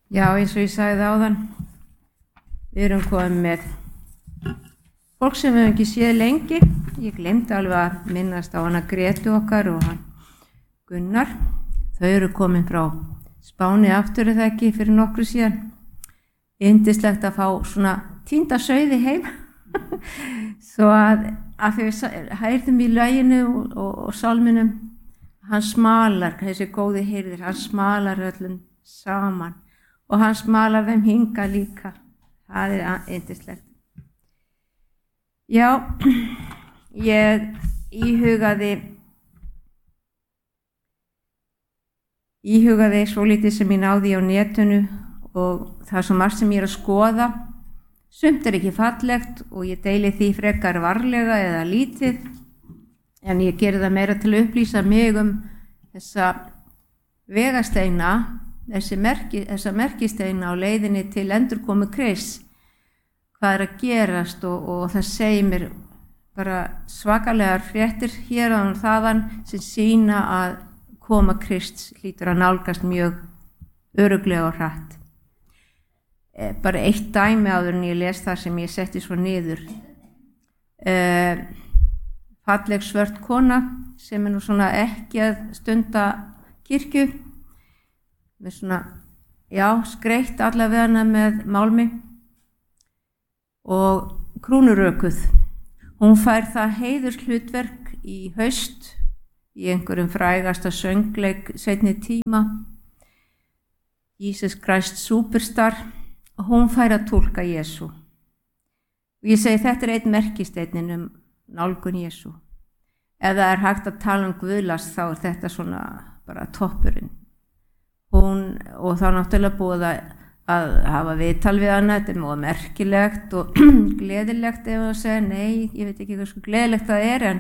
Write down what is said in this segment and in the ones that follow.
Já, eins og ég sagði áðan, við erum komið með fólk sem við hefum ekki séð lengi. Ég glemdi alveg að minnast á hana Gretu okkar og hann Gunnar. Þau eru komin frá Spáni aftur eða ekki fyrir nokkru síðan. Yndislegt að fá svona týnda sauði heim. Svo að við heyrðum í laginu og sálminum, hann smalar, þessi góði heyrðir, hann smalar öllum saman og hann smalar þeim hingað líka. Það er yndislegt. Já, ég íhugaði svolítið sem ég náði á netinu og það er svo margt sem ég er að skoða. Sumt er ekki fallegt og ég deili því frekar varlega eða lítið, en ég geri það meira til að upplýsa mig þessa vegasteina, þessa merkisteina á leiðinni til endurkomu Krists. Hvað er að gerast og það segir mér bara svakalegar fréttir hér og þaðan sem sýna að koma Krists hlýtur að nálgast mjög örugglega og hratt. Bara eitt dæmi áður en ég les það sem ég setti svo niður. Falleg svört kona sem er nú svona ekki að stunda kirkju með svona, skreitt allavega með málmi og krúnurökuð. Hún fær það heiðurshlutverk í haust í einhverjum frægasta söngleik seinni tíma, Jesus Christ Superstar, og hún fær að túlka Jesú. Og ég segi þetta er einn merkisteinn nálgun Jesú. Ef það er hægt að tala guðlast þá er þetta svona bara toppurinn. Og þá náttúrulega búið að hafa viðtal við hana, þetta er mjög merkilegt og gleðilegt ef að segja, nei, ég veit ekki hvað svo gleðilegt það er,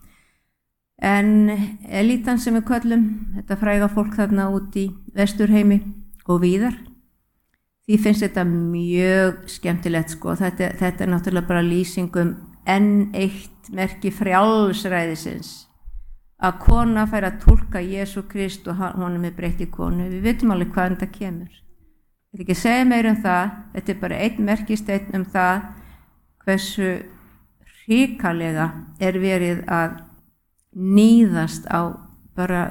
en elítan sem við köllum, þetta fræga fólk þarna út í Vesturheimi og víðar, því finnst þetta mjög skemmtilegt, sko. Þetta er náttúrulega bara lýsingum enn eitt merki frjálsræðisins, að kona fær að túlka Jesú Krist og honum er breytt í konu. Við vitum alveg hvaðan þetta kemur. Ég vil ekki segja meira það, þetta er bara einn merkisteinn það hversu hrikalega er verið að níðast á bara,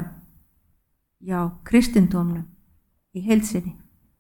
kristindómnum í heild sinni.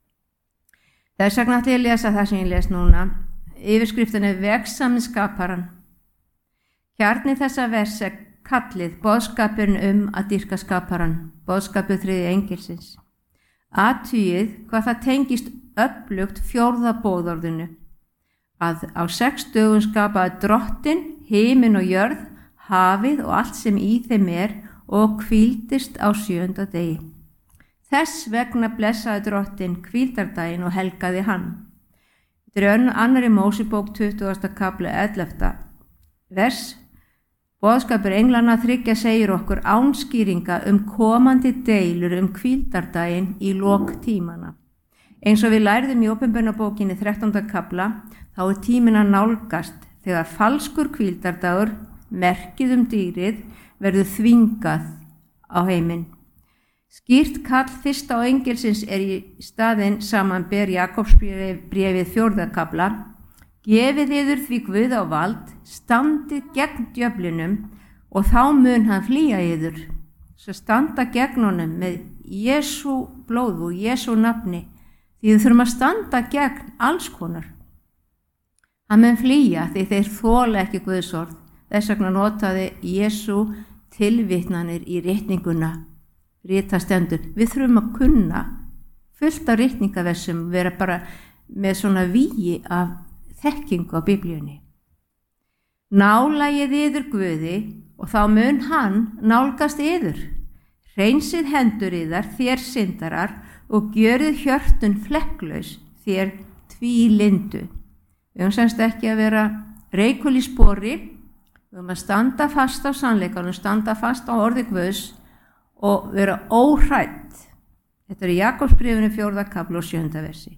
Þess vegna ætla ég að lesa það sem ég les núna. Yfirskriftin er Vegsamni skaparan. Kjarni þessa vers er kallið boðskapurinn að dýrka skaparan, boðskapur þriðja engilsins. Athugið hvað það tengist öflugt fjórða boðorðinu, að á 6 dögum skapaði Drottinn himin og jörð, hafið og allt sem í þeim er og hvíldist á 7. degi. Þess vegna blessaði Drottinn hvíldardaginn og helgaði hann. Þetta er annarri Mósebók 20. kafli 11. vers. Boðskapur englanna 3 segir okkur ánskýringa komandi deilur hvíldardaginn í lok tímana. Eins og við lærðum í Opinberunarbókinni 13. kafla, þá er tíminn að nálgast þegar falskur hvíldardagur, merkið dýrið, verður þvingað á heiminn. Skýrt kall fyrsta á engilsins er í staðinn samanber Jakobsbréfið 4. kafla. Gefið yður því Guð á vald, standið gegn djöflinum og þá mun hann flýja yður. Svo standa gegn honum með Jesú blóð og Jesú nafni, því þið þurfum að standa gegn alls konar. Hann mun flýja því þeir þola ekki Guðs orð. Þess vegna notaði Jesú tilvitnanir í ritninguna, ritastendur. Við þurfum að kunna fullt af ritningaversum, vera bara með svona vígi af þekkingu á Biblíunni. Nálagið yður Guði og þá mun hann nálgast yður. Hreinsið hendur yðar þér syndarar og gjörið hjörtun flekklaus þér tvílindu. Við höfum semst ekki að vera reikul í spori, við höfum að standa fast á sannleikanum, standa fast á orði Guðs og vera óhrædd. Þetta er í Jakobsbréfinu 4. kafla og 7. versi.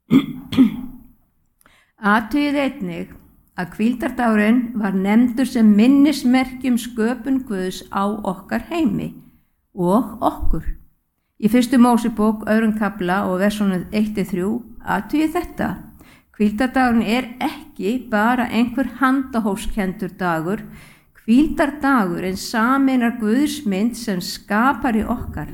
Athugið einnig að hvíldardagurinn var nefndur sem minnismerki sköpun Guðs á okkar heimi og okkur. Í 1. Mósebók, 2. kafla og versunum 1-3, athugið þetta. Hvíldardagurinn er ekki bara einhver handahófskendur dagur. Hvíldardagurinn sameinar Guðsmynd sem skapar í okkar.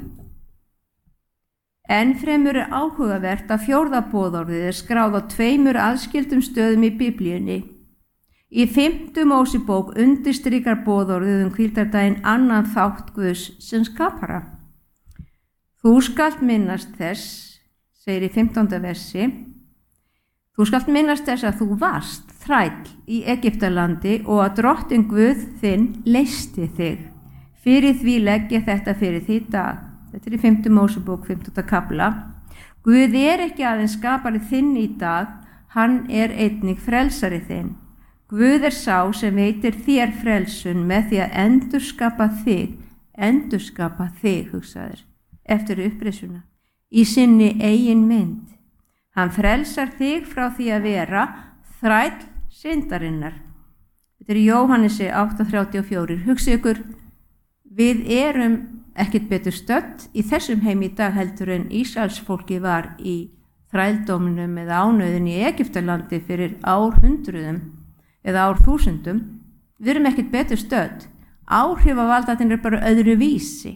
Ennfremur er áhugavert að 4. boðorðið er skráð á 2 aðskildum stöðum í Biblíunni. Í 5. Mósebók undirstrikar boðorðið hvíldardaginn annan þátt Guðs sem skapara. Þú skalt minnast þess, segir í 15. versi, þú skalt minnast þess að þú varst þræll í Egyptalandi og að Drottinn Guð þinn leysti þig. Fyrir því legg ég þetta fyrir því í dag. Þetta er í 5. Mósebók, 15. kafla. Guð er ekki aðeins skapari þinn í dag, hann er einnig frelsari þinn. Guð er sá sem veitir þér frelsun með því að endurskapa þig, hugsaður, eftir upprisuna, í sinni eigin mynd. Hann frelsar þig frá því að vera þræll syndarinnar. Þetta er í Jóhannesi 8:34. Hugsið ykkur, við erum ekkert betur stödd í þessum heim í dag heldur en Ísraelsfólki var í þrældóminum eða ánauðin í Egyptalandi fyrir árhundruðum eða árþúsundum. Við erum ekkert betur stödd. Áhrifavaldarnir er bara öðru vísi.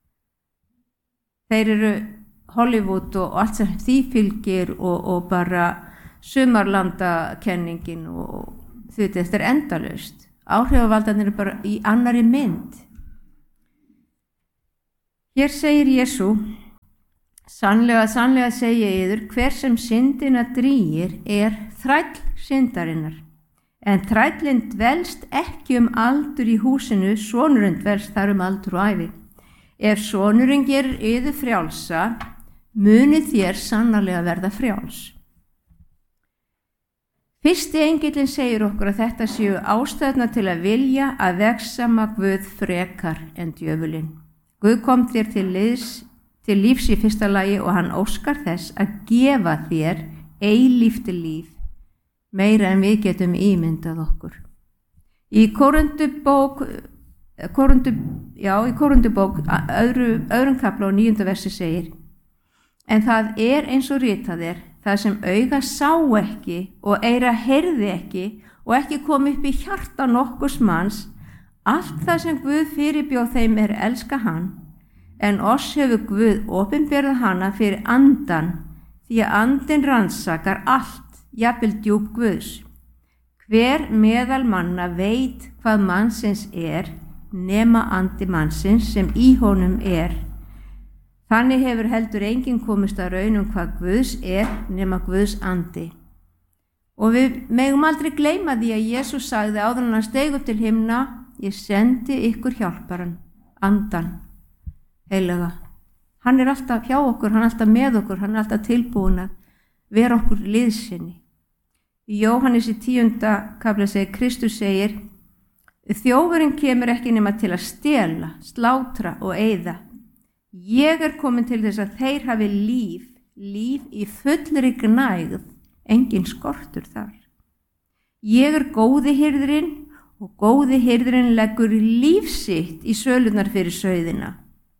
Þeir eru Hollywood og allt sem því fylgir og bara sumarlandakenningin og þetta er endalaust. Áhrifavaldarnir er bara í annarri mynd. Hér segir Jesú, sannlega segi ég yður, hver sem syndina drýgir er þræll syndarinnar. En þrællinn dvelst ekki aldur í húsinu, sonurinn dvelst þar aldur og ævi. Ef sonurinn gerir yður frjálsa, munið þér sannarlega verða frjáls. Fyrsti engillinn segir okkur að þetta séu ástæðuna til að vilja að vegsama Guð frekar en djöfulinn. Guð kom þér til lífs í fyrsta lagi og hann óskar þess að gefa þér eilíft líf, meira en við getum ímyndað okkur. Í Korintubók, öðrum kafla og 9. versi segir, en það er eins og ritað er, það sem auga sá ekki og eyra heyrði ekki og ekki kom upp í hjarta nokkurs manns, allt það sem Guð fyrirbjóð þeim er elska hann, en oss hefur Guð opinberað hana fyrir andan, því að andinn rannsakar allt, jafnvel djúp Guðs. Hver meðal manna veit hvað mannsins er, nema andi mannsins sem í honum er. Þannig hefur heldur enginn komist að raun hvað Guðs er nema Guðs andi. Og við megum aldrei gleyma því að Jesús sagði áður en hann steig upp til himna, ég sendi ykkur hjálparan, andan, heilaga. Hann er alltaf hjá okkur, hann er alltaf með okkur, hann er alltaf tilbúin að vera okkur liðsinni. Í Jóhannesi 10. kafla segir, Kristus segir, þjófurinn kemur ekki nema til að stela, slátra og eyða. Ég er komin til þess að þeir hafi líf í fullri gnægð, engin skortur þar. Ég er góði hirðirinn og góði hirðirinn leggur líf sitt í sölunar fyrir sauðina.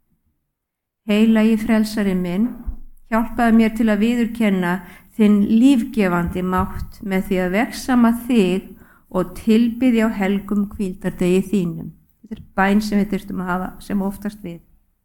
Heilagi frelsari minn, hjálpaði mér til að viðurkenna þinn lífgefandi mátt með því að vegsama þig og tilbiðja á helgum hvíldardegi þínum. Þetta er bæn sem við þurftum að hafa sem oftast við.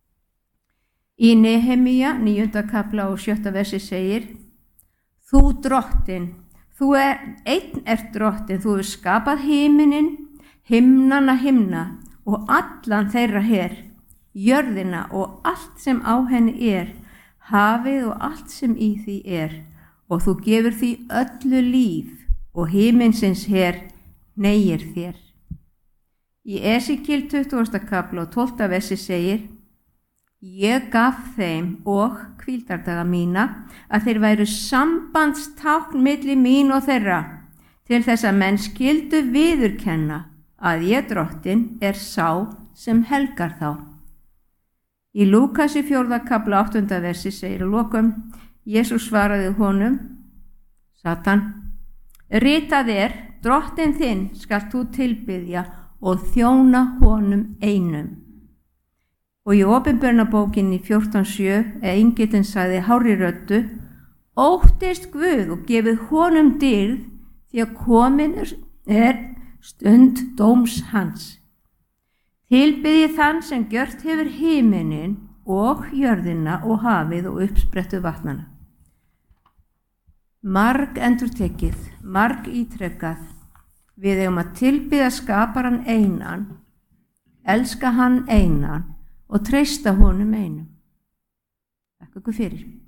Í Nehemía 9. kafla og 7. versi segir, þú drottinn, þú einn ert drottinn, þú hefur skapað himinin, himnana himna og allan þeirra her, jörðina og allt sem á henni er, hafið og allt sem í því er, og þú gefur því öllu líf og himinsins her negir þér. Í Esekíel 20. kafla og 12. versi segir, ég gaf þeim og hvíldardaga mína að þeir væru sambandstákn milli mín og þeirra til þess að menn skyldu viðurkenna að ég drottinn er sá sem helgar þá. Í Lúkasi 4. kafla 8. versi segir að lokum, Jesús svaraði honum, Satan, ritað er, drottinn þinn skalt þú tilbiðja og þjóna honum einum. Og í Opinberunarbókinni 14:7 engillinn sagði hárri röddu: óttist Guð og gefið honum dýrð, því að komin er stund dóms hans. Tilbiðið þann sem gjört hefur himinin og jörðina og hafið og uppsprettu vatnana. Marg endurtekið, marg ítrekað, við eigum að tilbiðja skaparan einan, elska hann einan og treysta honum einum. Takk ykkur fyrir.